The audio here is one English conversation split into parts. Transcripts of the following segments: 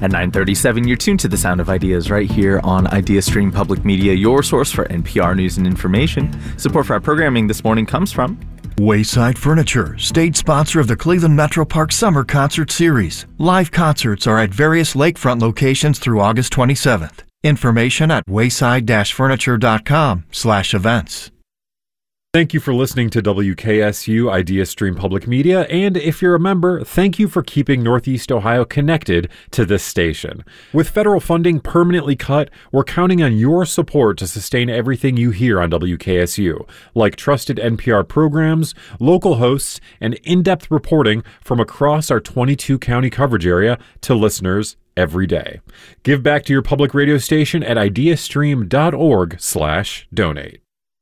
At 9:37, you're tuned to The Sound of Ideas right here on IdeaStream Public Media, your source for NPR news and information. Support for our programming this morning comes from Wayside Furniture, stage sponsor of the Cleveland Metro Park Summer Concert Series. Live concerts are at various lakefront locations through August 27th. Information at wayside-furniture.com/events. Thank you for listening to WKSU IdeaStream Public Media, and if you're a member, thank you for keeping Northeast Ohio connected to this station. With federal funding permanently cut, we're counting on your support to sustain everything you hear on WKSU, like trusted NPR programs, local hosts, and in-depth reporting from across our 22-county coverage area to listeners every day. Give back to your public radio station at ideastream.org/donate.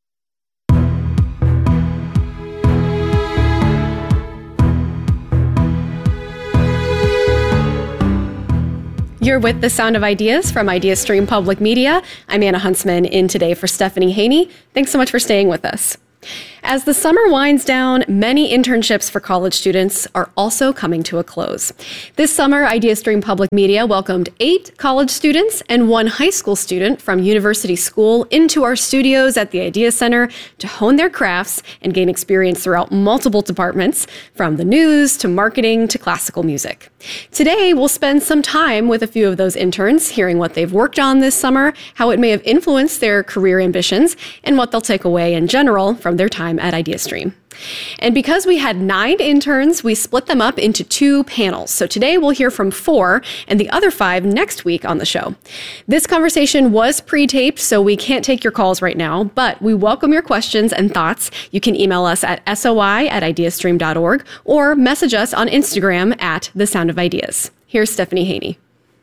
You're with The Sound of Ideas from IdeaStream Public Media. I'm Anna Huntsman, in today for Stephanie Haney. Thanks so much for staying with us. As the summer winds down, many internships for college students are also coming to a close. This summer, IdeaStream Public Media welcomed 8 college students and 1 high school student from University School into our studios at the Idea Center to hone their crafts and gain experience throughout multiple departments, from the news to marketing to classical music. Today, we'll spend some time with a few of those interns, hearing what they've worked on this summer, how it may have influenced their career ambitions, and what they'll take away in general from their time at IdeaStream. And because we had 9 interns, we split them up into 2 panels. So today we'll hear from 4 and the other 5 next week on the show. This conversation was pre-taped, so we can't take your calls right now, but we welcome your questions and thoughts. You can email us at soi@ideastream.org or message us on Instagram at The Sound of Ideas. Here's Stephanie Haney.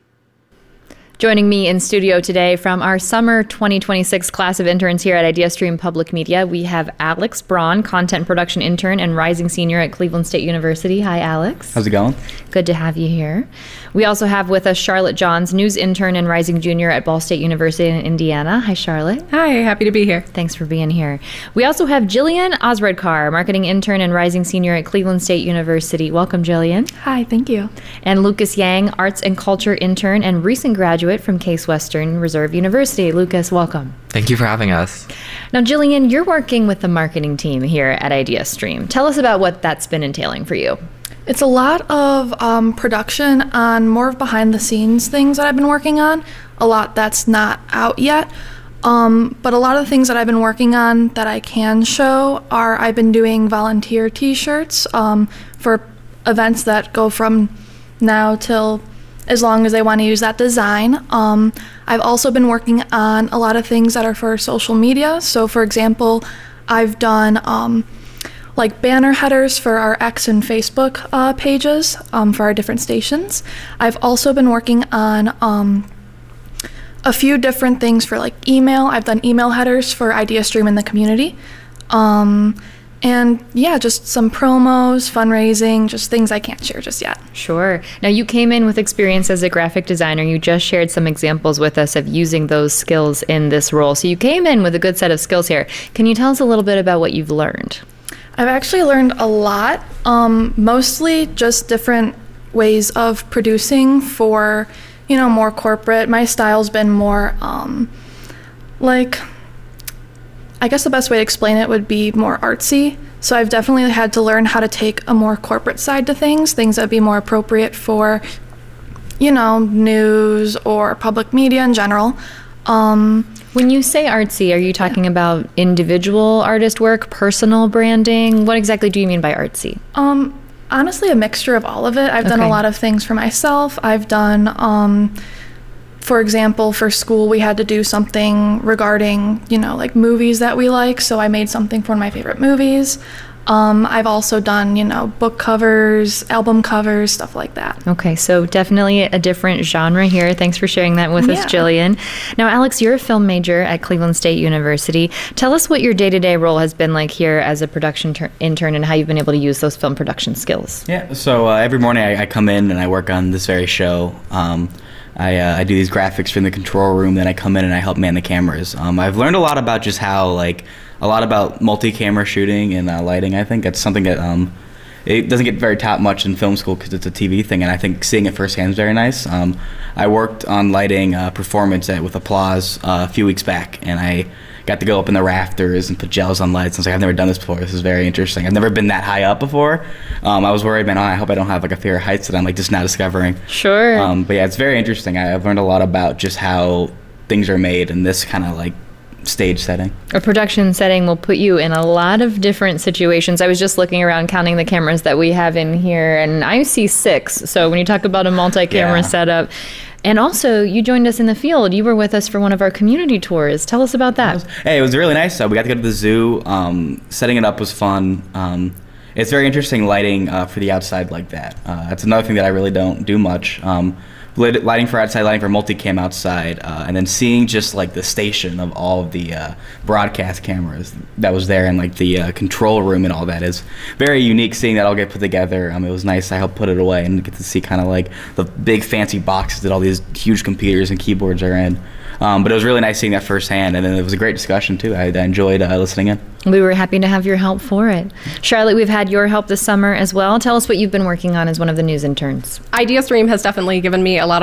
Joining me in studio today from our summer 2026 class of interns here at IdeaStream Public Media, we have Alex Braun, content production intern and rising senior at Cleveland State University. Hi, Alex. How's it going? Good to have you here. We also have with us Charlotte Johns, news intern and rising junior at Ball State University in Indiana. Hi, Charlotte. Hi, happy to be here. Thanks for being here. We also have Jillian Osredkar, marketing intern and rising senior at Cleveland State University. Welcome, Jillian. Hi, thank you. And Lucas Yang, arts and culture intern and recent graduate from Case Western Reserve University. Lucas, welcome. Thank you for having us. Now, Jillian, you're working with the marketing team here at IdeaStream. Tell us about what that's been entailing for you. It's a lot of production on more of behind-the-scenes things that I've been working on. A lot that's not out yet. But a lot of the things that I've been working on that I can show are I've been doing volunteer T-shirts for events that go from now till as long as they want to use that design. I've also been working on a lot of things that are for social media. So, for example, I've done like banner headers for our X and Facebook pages for our different stations. I've also been working on a few different things for like email. I've done email headers for IdeaStream in the community. And yeah, just some promos, fundraising, just things I can't share just yet. Sure. Now, you came in with experience as a graphic designer. You just shared some examples with us of using those skills in this role. So you came in with a good set of skills here. Can you tell us a little bit about what you've learned? I've actually learned a lot, mostly just different ways of producing for, more corporate. My style's been more I guess the best way to explain it would be more artsy. So I've definitely had to learn how to take a more corporate side to things that would be more appropriate for, news or public media in general. When you say artsy, are you talking about individual artist work, personal branding? What exactly do you mean by artsy? Honestly, a mixture of all of it. I've done a lot of things for myself. I've done, for example, for school, we had to do something regarding, like movies that we like. So I made something for one of my favorite movies. I've also done, book covers, album covers, stuff like that. Okay, so definitely a different genre here. Thanks for sharing that with us, Jillian. Now, Alex, you're a film major at Cleveland State University. Tell us what your day-to-day role has been like here as a production intern and how you've been able to use those film production skills. Yeah, so every morning I come in and I work on this very show. I do these graphics from the control room, then I come in and I help man the cameras. I've learned a lot about just how, a lot about multi-camera shooting and lighting. I think that's something that it doesn't get very taught much in film school because it's a TV thing, and I think seeing it firsthand is very nice. I worked on lighting a performance with Applause a few weeks back, and I got to go up in the rafters and put gels on lights. I was like, I've never done this before. This is very interesting. I've never been that high up before. I was worried, man, I hope I don't have like a fear of heights that I'm like just now discovering. Sure. But yeah, it's very interesting. I've learned a lot about just how things are made in this kind of like stage setting. A production setting will put you in a lot of different situations. I was just looking around counting the cameras that we have in here, and I see 6. So when you talk about a multi-camera setup, and also you joined us in the field. You were with us for one of our community tours. Tell us about that. Hey, it was really nice. We got to go to the zoo. Setting it up was fun. It's very interesting lighting for the outside like that. That's another thing that I really don't do much. Lighting for outside, lighting for multicam outside, and then seeing just like the station of all of the broadcast cameras that was there, and like the control room and all that is very unique. Seeing that all get put together, it was nice. I helped put it away and get to see kind of like the big fancy boxes that all these huge computers and keyboards are in. But it was really nice seeing that firsthand, and then it was a great discussion too. I enjoyed listening in. We were happy to have your help for it. Charlotte, we've had your help this summer as well. Tell us what you've been working on as one of the news interns. IdeaStream has definitely given me a lot